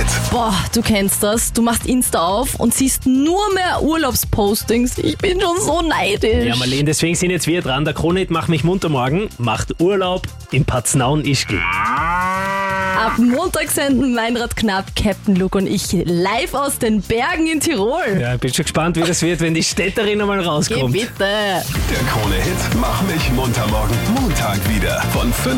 Boah, du kennst das. Du machst Insta auf und siehst nur mehr Urlaubspostings. Ich bin schon so neidisch. Ja, Marlene, deswegen sind jetzt wir dran. Der Krone-Hit Mach mich munter morgen macht Urlaub in Paznaun-Ischgl. Ab Montag senden Meinrad Knapp, Captain Luke und ich live aus den Bergen in Tirol. Ja, ich bin schon gespannt, wie das wird, wenn die Städterin einmal Geh rauskommt. bitte. Der Krone-Hit Mach mich munter morgen Montag wieder von 5